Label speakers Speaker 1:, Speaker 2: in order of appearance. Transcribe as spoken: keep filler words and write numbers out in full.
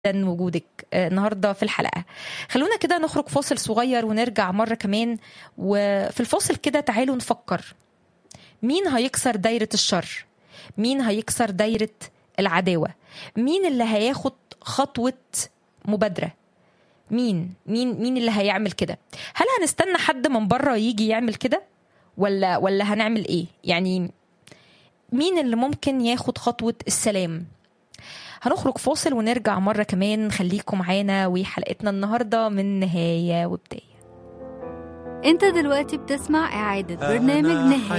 Speaker 1: وجودك النهارده في الحلقه. خلونا كده نخرج فاصل صغير ونرجع مره كمان، وفي الفاصل كده تعالوا نفكر مين هيكسر دايره الشر، مين هيكسر دايره العداوه، مين اللي هياخد خطوه مبادره، مين مين مين اللي هيعمل كده؟ هل هنستنى حد من بره يجي يعمل كده ولا ولا هنعمل ايه؟ يعني مين اللي ممكن ياخد خطوه السلام؟ هنخرج فاصل ونرجع مرة كمان. خليكم معانا وحلقتنا النهاردة من نهاية وبداية.
Speaker 2: انت دلوقتي بتسمع اعادة برنامج نهاية